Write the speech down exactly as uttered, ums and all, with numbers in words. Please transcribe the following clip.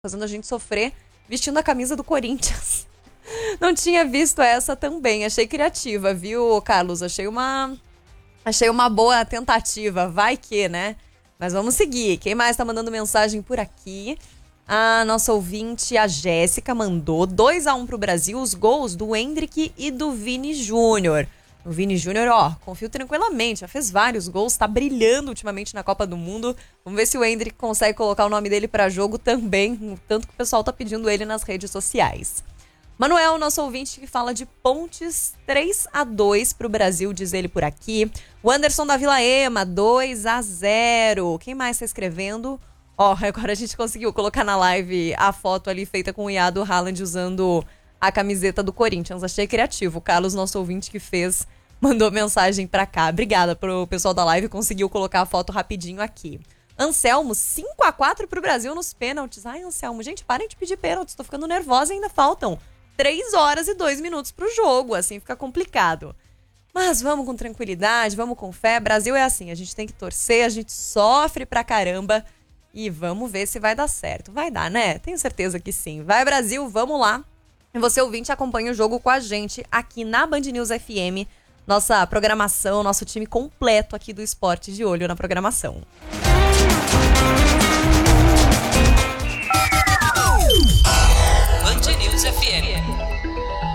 fazendo a gente sofrer vestindo a camisa do Corinthians. Não tinha visto essa também, achei criativa, viu, Carlos? Achei uma, achei uma boa tentativa, vai que, né? Mas vamos seguir. Quem mais tá mandando mensagem por aqui? A nossa ouvinte, a Jéssica, mandou dois a um pro Brasil, os gols do Endrick e do Vini Júnior. O Vini Júnior, ó, confio tranquilamente, já fez vários gols, tá brilhando ultimamente na Copa do Mundo. Vamos ver se o Endrick consegue colocar o nome dele pra jogo também, tanto que o pessoal tá pedindo ele nas redes sociais. Manuel, nosso ouvinte, que fala de Pontes, três a dois pro Brasil, diz ele por aqui. O Anderson da Vila Ema, dois a zero. Quem mais tá escrevendo? Ó, agora a gente conseguiu colocar na live a foto ali feita com o Iado Haaland usando a camiseta do Corinthians. Achei criativo. O Carlos, nosso ouvinte que fez, mandou mensagem pra cá. Obrigada pro pessoal da live, conseguiu colocar a foto rapidinho aqui. Anselmo, cinco a quatro pro Brasil nos pênaltis. Ai, Anselmo, gente, parem de pedir pênaltis. Tô ficando nervosa e ainda faltam três horas e dois minutos pro jogo. Assim fica complicado. Mas vamos com tranquilidade, vamos com fé. Brasil é assim, a gente tem que torcer, a gente sofre pra caramba. E vamos ver se vai dar certo. Vai dar, né? Tenho certeza que sim. Vai, Brasil, vamos lá. E você, ouvinte, acompanha o jogo com a gente aqui na Band News F M. Nossa programação, nosso time completo aqui do esporte, de olho na programação. Band News F M.